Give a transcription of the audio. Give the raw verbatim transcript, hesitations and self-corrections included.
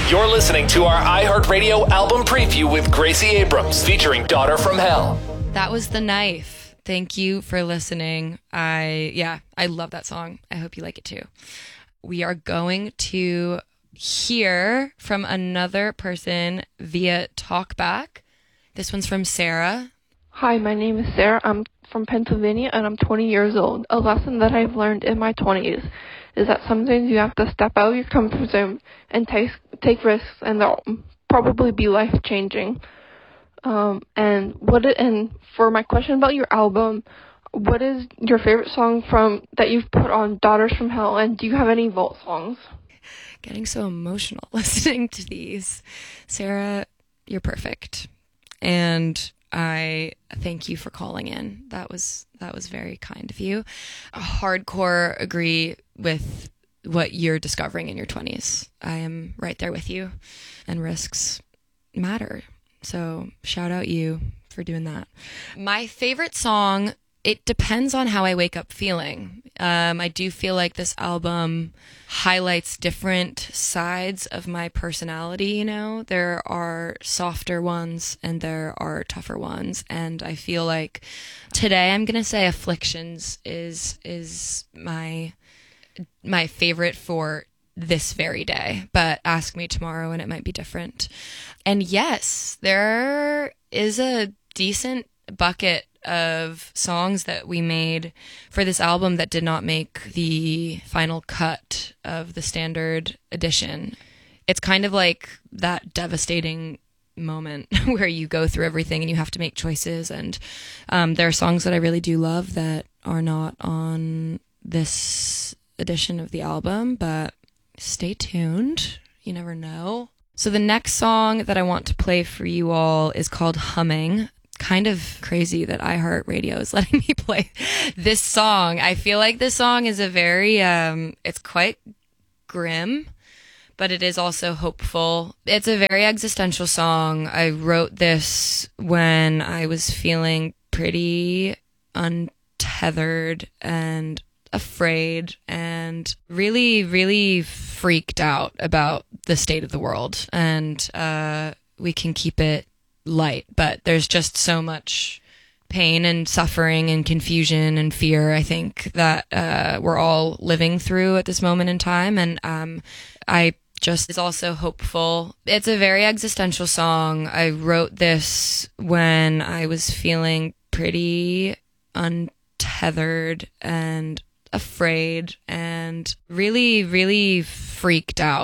You're listening to our iHeartRadio album preview with Gracie Abrams, featuring Daughter from Hell. That was The Knife. Thank you for listening. I, yeah, I love that song. I hope you like it too. We are going to hear from another person via TalkBack. This one's from Sarah. Hi, my name is Sarah. I'm from Pennsylvania and I'm twenty years old. A lesson that I've learned in my twenties is that sometimes you have to step out of your comfort zone and take take risks, and they'll probably be life changing. Um, and what it, and for my question about your album, what is your favorite song from that you've put on Daughters from Hell, and do you have any vault songs? Getting so emotional listening to these. Sarah, you're perfect. And I thank you for calling in. That was that was very kind of you. I hardcore agree with what you're discovering in your twenties. I am right there with you, and risks matter. So shout out you for doing that. My favorite song, it depends on how I wake up feeling. Um, I do feel like this album highlights different sides of my personality, you know? There are softer ones and there are tougher ones. And I feel like today I'm going to say Afflictions is is my my favorite for this very day. But ask me tomorrow and it might be different. And yes, there is a decent bucket of songs that we made for this album that did not make the final cut of the standard edition. It's kind of like that devastating moment where you go through everything and you have to make choices. And um, there are songs that I really do love that are not on this edition of the album, but stay tuned. You never know. So the next song that I want to play for you all is called Humming. Kind of crazy that iHeartRadio is letting me play this song. I feel like this song is a very, um, it's quite grim, but it is also hopeful. It's a very existential song. I wrote this when I was feeling pretty untethered and afraid and really, really freaked out about the state of the world. And uh, we can keep it light, but there's just so much pain and suffering and confusion and fear, I think, that uh, we're all living through at this moment in time. And um, I just is also hopeful. It's a very existential song. I wrote this when I was feeling pretty untethered and afraid and really, really freaked out